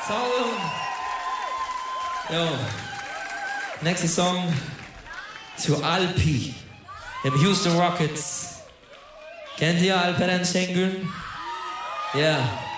Song. Jo. Nächster Song zu Alpi, dem Houston Rockets. Kennt ihr Alperen Şengün? Ja.